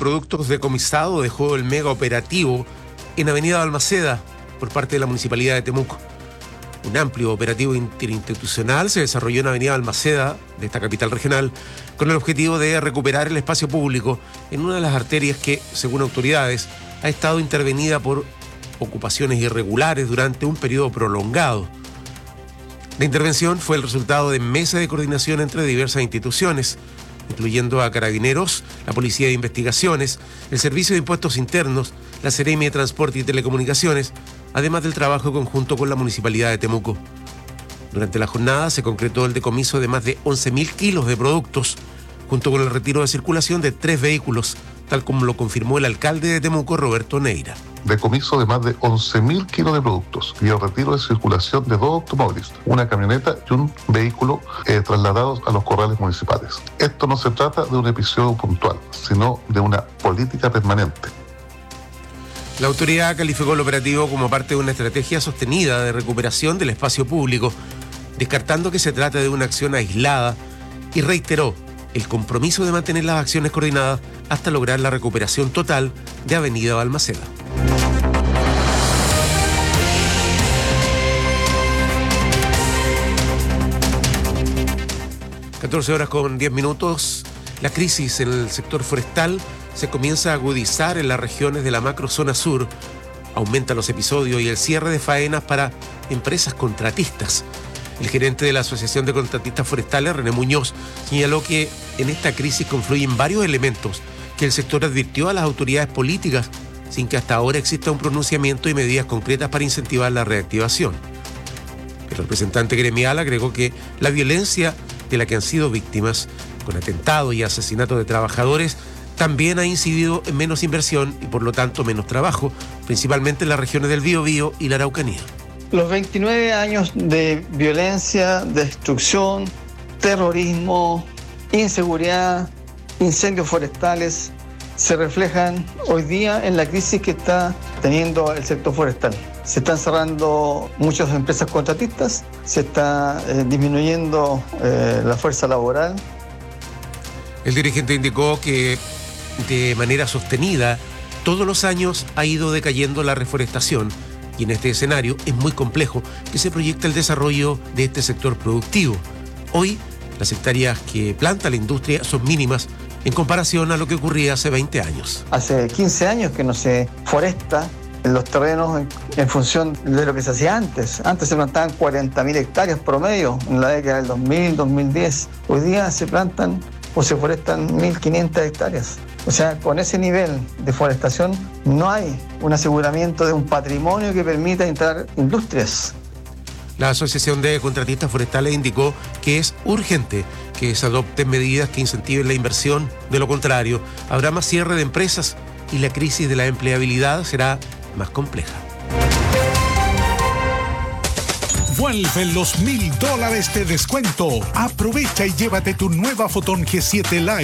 productos decomisados dejó el mega operativo en Avenida Balmaceda por parte de la Municipalidad de Temuco. Un amplio operativo interinstitucional se desarrolló en Avenida Balmaceda de esta capital regional con el objetivo de recuperar el espacio público en una de las arterias que, según autoridades, ha estado intervenida por ocupaciones irregulares durante un periodo prolongado. La intervención fue el resultado de mesas de coordinación entre diversas instituciones, incluyendo a Carabineros, la Policía de Investigaciones, el Servicio de Impuestos Internos, la Seremi de Transporte y Telecomunicaciones, además del trabajo conjunto con la Municipalidad de Temuco. Durante la jornada se concretó el decomiso de más de 11.000 kilos de productos, junto con el retiro de circulación de 3 vehículos, tal como lo confirmó el alcalde de Temuco, Roberto Neira. Decomiso de más de 11.000 kilos de productos y el retiro de circulación de 2 automóviles, una camioneta y un vehículo trasladados a los corrales municipales. Esto no se trata de un episodio puntual, sino de una política permanente. La autoridad calificó el operativo como parte de una estrategia sostenida de recuperación del espacio público, descartando que se trate de una acción aislada, y reiteró el compromiso de mantener las acciones coordinadas hasta lograr la recuperación total de Avenida Balmaceda. (14:10). La crisis en el sector forestal se comienza a agudizar en las regiones de la macrozona sur. Aumentan los episodios y el cierre de faenas para empresas contratistas. El gerente de la Asociación de Contratistas Forestales, René Muñoz, señaló que en esta crisis confluyen varios elementos que el sector advirtió a las autoridades políticas, sin que hasta ahora exista un pronunciamiento y medidas concretas para incentivar la reactivación. El representante gremial agregó que la violencia de la que han sido víctimas, con atentados y asesinatos de trabajadores, también ha incidido en menos inversión y por lo tanto menos trabajo, principalmente en las regiones del Biobío y la Araucanía. Los 29 años de violencia, destrucción, terrorismo, inseguridad, incendios forestales se reflejan hoy día en la crisis que está teniendo el sector forestal. Se están cerrando muchas empresas contratistas, se está disminuyendo la fuerza laboral. El dirigente indicó que de manera sostenida todos los años ha ido decayendo la reforestación y en este escenario es muy complejo que se proyecte el desarrollo de este sector productivo. Hoy, las hectáreas que planta la industria son mínimas en comparación a lo que ocurría hace 20 años. Hace 15 años que no se foresta en los terrenos en función de lo que se hacía antes. Antes se plantaban 40.000 hectáreas promedio en la década del 2000, 2010. Hoy día se plantan o se forestan 1.500 hectáreas. O sea, con ese nivel de forestación no hay un aseguramiento de un patrimonio que permita entrar industrias. La Asociación de Contratistas Forestales indicó que es urgente que se adopten medidas que incentiven la inversión. De lo contrario, habrá más cierre de empresas y la crisis de la empleabilidad será más compleja. Vuelven los $1,000 de descuento. Aprovecha y llévate tu nueva Photon G7 Lite